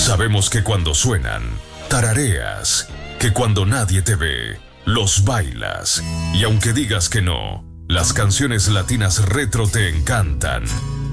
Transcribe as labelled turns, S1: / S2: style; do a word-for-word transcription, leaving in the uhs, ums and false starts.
S1: Sabemos que cuando suenan, tarareas, que cuando nadie te ve, los bailas. Y aunque digas que no, las canciones latinas retro te encantan.